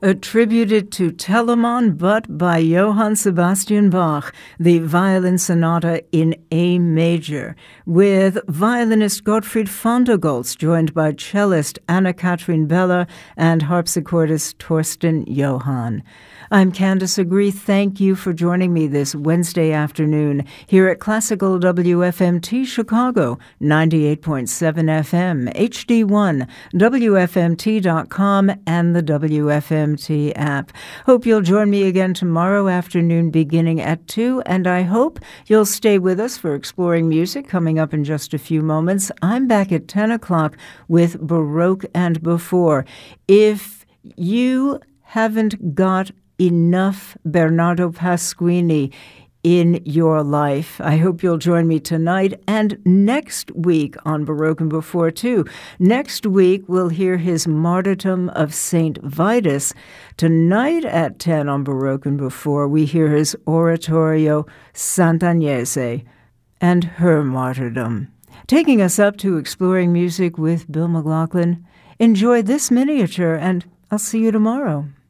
attributed to Telemon, but by Johann Sebastian Bach, the Violin Sonata in A major, with violinist Gottfried von der Goltz, joined by cellist Anna-Kathrin Bella and harpsichordist Torsten Johann. I'm Candace Agree. Thank you for joining me this Wednesday afternoon here at Classical WFMT Chicago, 98.7 FM, HD1, WFMT.com, and the WFMT app. Hope you'll join me again tomorrow afternoon beginning at 2, and I hope you'll stay with us for Exploring Music coming up in just a few moments. I'm back at 10 o'clock with Baroque and Before. If you haven't got enough Bernardo Pasquini in your life, I hope you'll join me tonight and next week on Baroque and Before, too. Next week, we'll hear his Martyrdom of St. Vitus. Tonight at 10 on Baroque and Before, we hear his Oratorio Sant'Agnese and her martyrdom. Taking us up to Exploring Music with Bill McLaughlin. Enjoy this miniature, and I'll see you tomorrow.